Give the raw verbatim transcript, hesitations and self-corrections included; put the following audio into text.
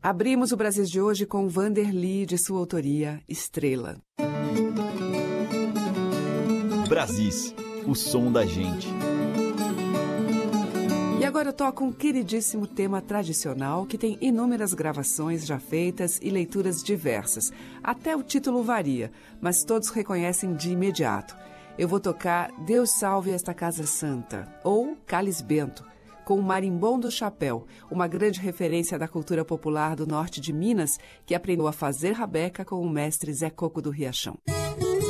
Abrimos o Brasil de hoje com Vanderly, de sua autoria, Estrela. Brasis, o som da gente. E agora eu toco um queridíssimo tema tradicional que tem inúmeras gravações já feitas e leituras diversas. Até o título varia, mas todos reconhecem de imediato. Eu vou tocar Deus Salve Esta Casa Santa, ou Cáliz Bento, com o Marimbom do Chapéu, uma grande referência da cultura popular do norte de Minas, que aprendeu a fazer rabeca com o mestre Zé Coco do Riachão.